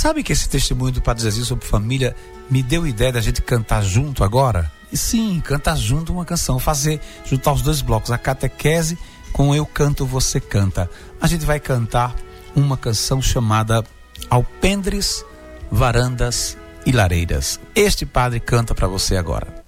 sabe que esse testemunho do Padre Zezinho sobre família me deu ideia da gente cantar junto agora? E sim, cantar junto uma canção, juntar os dois blocos, a catequese com Eu Canto, Você Canta. A gente vai cantar uma canção chamada Alpendres, Varandas e Lareiras. Este padre canta para você agora.